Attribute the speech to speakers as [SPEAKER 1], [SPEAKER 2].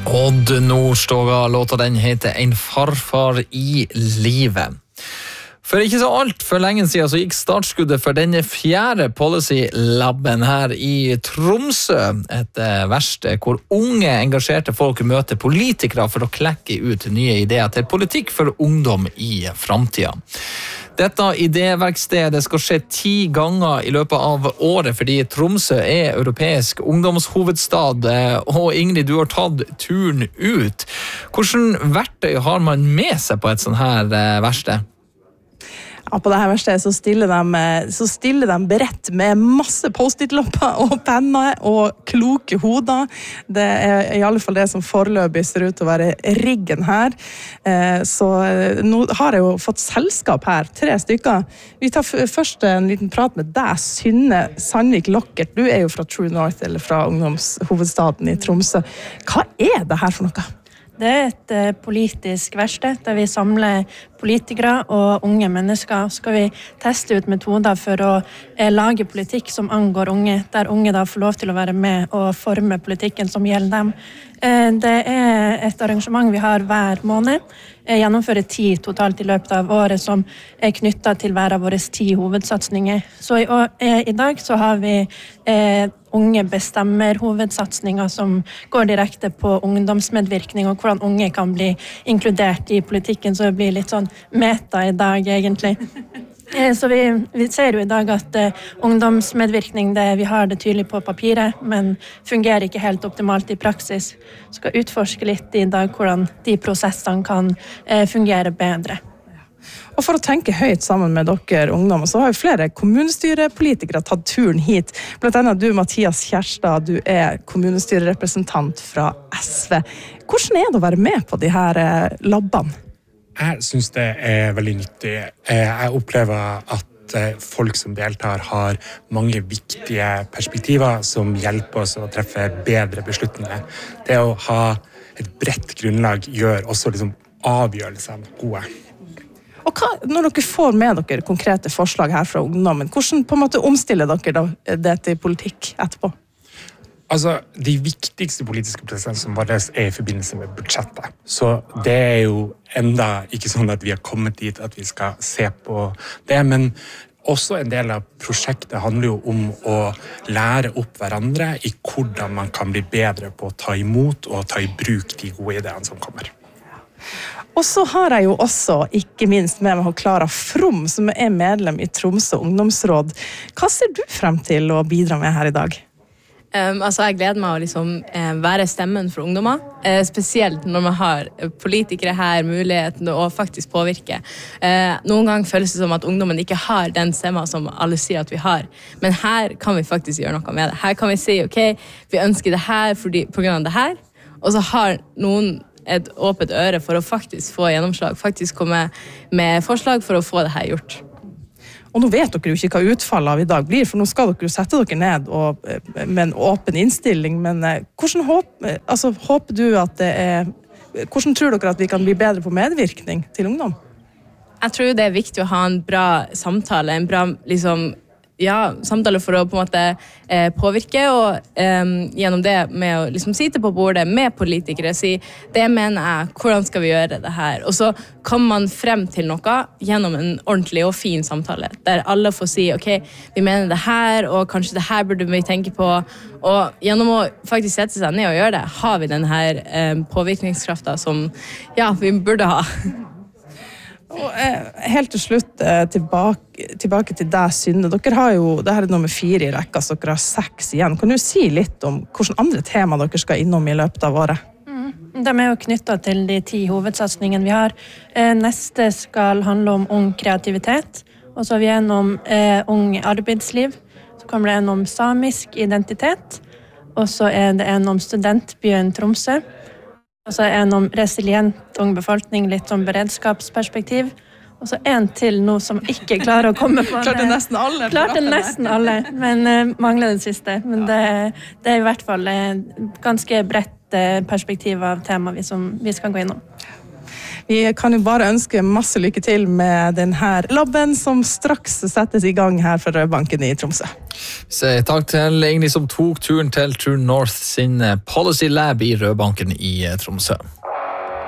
[SPEAKER 1] Odd Nordstoga, låta den heter En farfar i livet. For ikke så alt for lenge siden så gikk startskuddet for denne fjerde policy-labben her i Tromsø. Et verksted hvor unge, engasjerte folk møter politikere for å klekke ut nye ideer til politikk for ungdom i fremtiden. Dette idéverkstedet skal skje 10 ganger i løpet av året, fordi Tromsø er europeisk ungdomshovedstad, og Ingrid, du har tatt turen ut. Hvordan verktøy har man med seg på et sånt her verksted?
[SPEAKER 2] Ja, på dette verkstedet så stiller de beredt med masse post-it-lapper og penner og kloke hoder. Det er i alle fall det som foreløpig ser ut til å være riggen her. Så nå har jeg jo fått selskap her, 3 stykker. Vi tar først en liten prat med deg, Synne Sandvik Lockert. Du er jo fra True North, eller fra ungdomshovedstaden i Tromsø. Hva er det her for noe?
[SPEAKER 3] Det er et politisk verksted der vi samler politikere og unge mennesker. Så skal vi teste ut metoder for å lage politikk som angår unge, der unge da får lov til å være med og forme politikken som gjelder dem. Det er et arrangement vi har hver måned. Jeg gjennomfører 10 totalt i løpet av året som er knyttet til hver av våre 10 hovedsatsninger. Så i dag så har vi unge bestemmer hovedsatsninger som går direkte på ungdomsmedvirkning og hvordan unge kan bli inkludert i politikken, så det blir litt sånn meta i dag egentlig. Så vi ser jo i dag at ungdomsmedvirkning, vi har det tydelig på papiret, men fungerer ikke helt optimalt i praksis. Vi skal utforske litt i dag hvordan de prosessene kan fungere bedre.
[SPEAKER 2] Og for å tenke høyt sammen med dere ungdommer, så har jo flere kommunestyrepolitikere tatt turen hit. Blant annet du, Mathias Kjærstad, du er kommunestyrerepresentant fra SV. Hvordan er det å være med på de her labbene?
[SPEAKER 4] Jeg synes det er veldig nyttig. Jeg opplever at folk som deltar har mange viktige perspektiver som hjelper oss å treffe bedre beslutninger. Det å ha et bredt grunnlag gjør også avgjørelsene gode.
[SPEAKER 2] Og når dere får med dere konkrete forslag her fra ungdommen, hvordan på en måte omstiller dere det til politikk etterpå?
[SPEAKER 4] Altså, de viktigste politiske prosessene som var i forbindelse med budsjettet. Så det er jo enda ikke sånn at vi har kommet dit at vi skal se på det, men også en del av prosjektet handler jo om å lære opp hverandre i hvordan man kan bli bedre på å ta imot og ta i bruk de gode ideene som kommer.
[SPEAKER 2] Og så har jeg jo også, ikke minst med meg Klara From, som er medlem i Tromsø ungdomsråd. Hva ser du frem til å bidra med her i dag?
[SPEAKER 5] Jeg gleder meg å være stemmen for ungdommer, spesielt når man har politikere her, muligheten å faktisk påvirke. Noen ganger føles det som at ungdommen ikke har den stemmen som alle sier at vi har, men her kan vi faktisk gjøre noe med det. Her kan vi si, ok, vi ønsker det her på grunn av det her, og så har noen et åpent øre for å faktisk få gjennomslag, faktisk komme med forslag for å få det her gjort.
[SPEAKER 2] Og nå vet dere jo ikke hva utfallet av i dag blir, for nå skal dere jo sette dere ned med en åpen innstilling, men hvordan håper du at hvordan tror dere at vi kan bli bedre på medvirkning til ungdom?
[SPEAKER 5] Jeg tror det er viktig å ha en bra samtale, en bra samtale for å på en måte påvirke, og gjennom det med å sitte på bordet med politikere, si det mener jeg, hvordan skal vi gjøre det her? Og så kommer man frem til noe gjennom en ordentlig og fin samtale, der alle får si, ok, vi mener det her, og kanskje det her burde vi tenke på, og gjennom å faktisk sette seg ned og gjøre det, har vi denne her påvirkningskraften som vi burde ha.
[SPEAKER 2] Og helt til slutt tilbake til deg, Synne. Dere har jo, det her er nummer 4 i rekka, så dere har 6 igjen. Kan du si litt om hvilke andre tema dere skal innom i løpet av året?
[SPEAKER 3] De er jo knyttet til de 10 hovedsatsningene vi har. Neste skal handle om ung kreativitet, og så har vi gjennom ung arbeidsliv, så kommer det en om samisk identitet, og så er det en om studentbyen Tromsø, og så en om resilient ung befolkning, litt om beredskapsperspektiv. Og så en til nå som ikke klarer å komme på.
[SPEAKER 2] Klarte nesten alle.
[SPEAKER 3] Klarte nesten alle, men mangler den siste. Men det er i hvert fall ganske bredt perspektiv av tema vi skal gå innom.
[SPEAKER 2] vi kan jo bare ønske masse lykke til med denne labben som straks settes i gang her for Rødbanken i Tromsø.
[SPEAKER 1] Takk til Ingrid som tok turen til True North sin Policy Lab i Rødbanken i Tromsø.